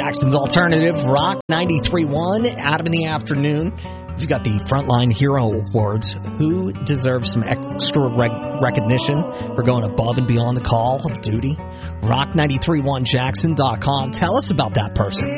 Jackson's Alternative Rock 93.1. Adam in the afternoon. We've got the Frontline Hero Awards. Who deserves some extra recognition for going above and beyond the call of duty? Rock931Jackson.com. Tell us about that person.